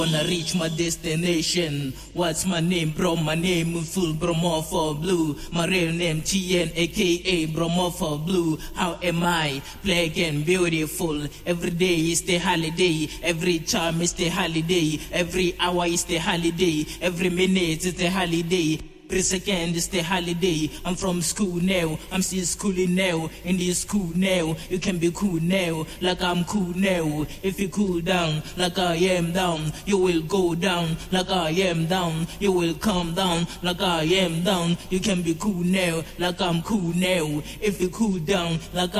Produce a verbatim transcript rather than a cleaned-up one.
Wanna reach my destination. What's my name, bro? My name is full Bromo for Blue. My real name T N, aka Bromo for Blue. How am I? Black and beautiful. Every day is the holiday. Every time is the holiday. Every hour is the holiday. Every minute is the holiday. Every second is the holiday. I'm from school now. I'm still schooling now. In this school now, you can be cool now, like I'm cool now. If you cool down, like I am down, you will go down, like I am down. You will come down, like I am down. You can be cool now, like I'm cool now. If you cool down, like I